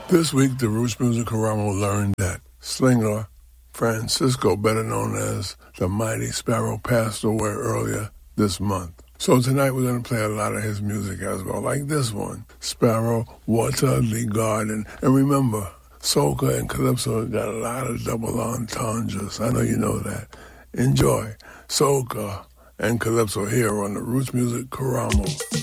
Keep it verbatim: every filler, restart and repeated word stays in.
This week, the Roots Music Karamo learned that Slinger Francisco, better known as the Mighty Sparrow, passed away earlier this month. So tonight we're going to play a lot of his music as well, like this one, Sparrow, Water, the Garden. And remember, soca and calypso got a lot of double entendres. I know you know that. Enjoy soca and calypso here on the Roots Music Karamo.